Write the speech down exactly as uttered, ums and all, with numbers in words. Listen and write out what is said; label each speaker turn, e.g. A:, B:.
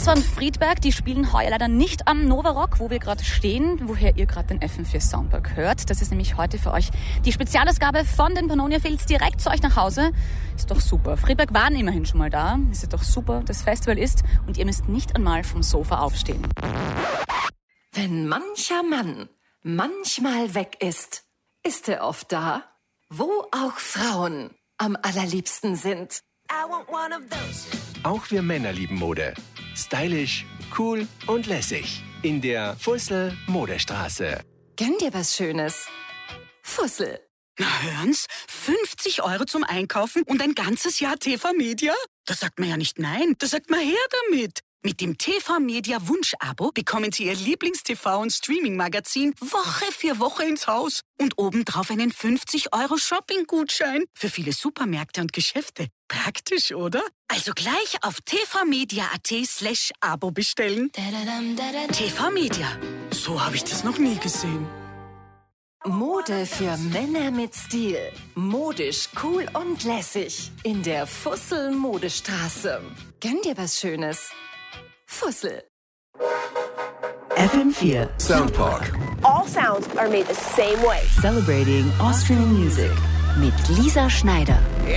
A: und Friedberg, die spielen heuer leider nicht am Nova Rock, wo wir gerade stehen, woher ihr gerade den F M vier Soundpark hört. Das ist nämlich heute für euch die Spezialausgabe von den Pannonia Fields direkt zu euch nach Hause. Ist doch super. Friedberg waren immerhin schon mal da. Ist ja doch super, das Festival ist und ihr müsst nicht einmal vom Sofa aufstehen.
B: Wenn mancher Mann manchmal weg ist, ist er oft da, wo auch Frauen am allerliebsten sind.
C: Auch wir Männer lieben Mode. Stylisch, cool und lässig. In der Fussel Modestraße.
B: Gönn dir was Schönes. Fussel.
D: Na hören's, fünfzig Euro zum Einkaufen und ein ganzes Jahr T V Media? Da sagt man ja nicht nein, da sagt man her damit. Mit dem T V Media Wunsch-Abo bekommen Sie Ihr Lieblings-T V- und Streaming-Magazin Woche für Woche ins Haus. Und obendrauf einen fünfzig Euro Shopping-Gutschein für viele Supermärkte und Geschäfte. Praktisch, oder? Also gleich auf tvmedia.at slash Abo bestellen. T V Media. So habe ich das noch nie gesehen.
B: Mode für Männer mit Stil. Modisch, cool und lässig. In der Fussel Modestraße. Gönn dir was Schönes. Fussel.
E: F M vier
C: Soundpark.
F: All sounds are made the same way.
E: Celebrating Austrian music
A: Mit Lisa Schneider.